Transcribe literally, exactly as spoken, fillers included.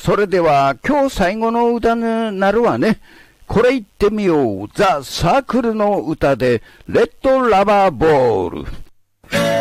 それでは今日最後の歌になるわね。これ言ってみよう。ザ・サークルの歌で、レッドラバーボール。